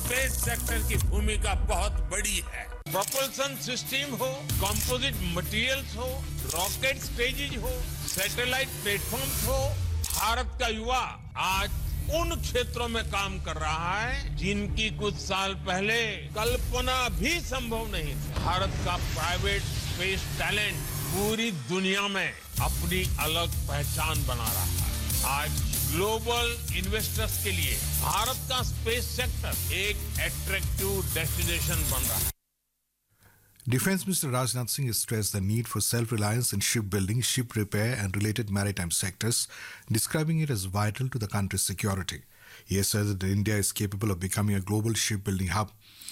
Space sector की भूमिका बहुत बड़ी है। प्रोपल्सन सिस्टम हो, कंपोजिट मटेरियल्स हो, रॉकेट स्टेजेज हो, सैटेलाइट प्लेटफॉर्म्स हो, भारत का युवा आज उन क्षेत्रों में काम कर रहा है जिनकी कुछ साल पहले कल्पना भी संभव नहीं थी। भारत का प्राइवेट स्पेस टैलेंट पूरी दुनिया में अपनी अलग पहचान बना रहा है। आज ग्लोबल इन्वेस्टर्स के लिए भारत का स्पेस सेक्टर एक अट्रैक्टिव डेस्टिनेशन बन रहा है। Defense Minister Rajnath Singh has stressed the need for self-reliance in shipbuilding, ship repair and related maritime sectors, describing it as vital to the country's security. He has said that India is capable of becoming a global shipbuilding hub.